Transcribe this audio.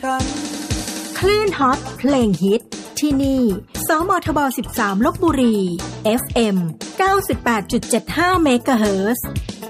คลื่นฮอตเพลงฮิตที่นี่สมทบ13ลพบุรี FM 98.75 เมกะเฮิรตซ์